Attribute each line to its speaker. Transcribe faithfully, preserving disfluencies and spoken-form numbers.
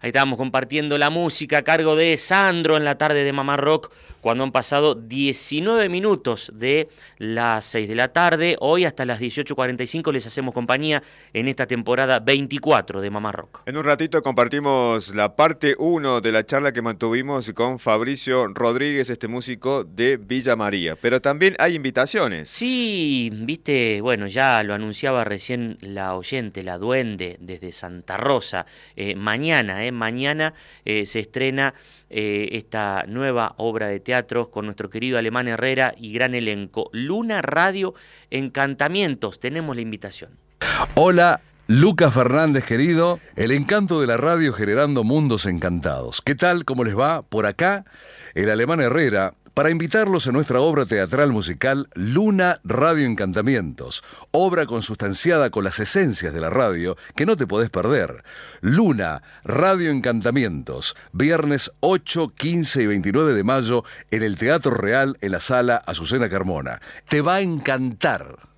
Speaker 1: Ahí estábamos compartiendo la música a cargo de Sandro en la tarde de Mamá Rock, cuando han pasado diecinueve minutos de las seis de la tarde. Hoy hasta las dieciocho cuarenta y cinco les hacemos compañía en esta temporada veinticuatro de Mamá Rock.
Speaker 2: En un ratito compartimos la parte uno de la charla que mantuvimos con Fabricio Rodríguez, este músico de Villa María. Pero también hay invitaciones.
Speaker 1: Sí, viste, bueno, ya lo anunciaba recién la oyente, la duende, desde Santa Rosa. Eh, mañana, eh, mañana eh, se estrena eh, esta nueva obra de teatro con nuestro querido Alemán Herrera y gran elenco. Luna Radio Encantamientos, tenemos la invitación.
Speaker 3: Hola, Lucas Fernández, querido, el encanto de la radio generando mundos encantados. ¿Qué tal? ¿Cómo les va? Por acá, el Alemán Herrera, para invitarlos a nuestra obra teatral musical Luna Radio Encantamientos, obra consustanciada con las esencias de la radio que no te podés perder. Luna Radio Encantamientos, viernes ocho, quince y veintinueve de mayo en el Teatro Real en la sala Azucena Carmona. Te va a encantar.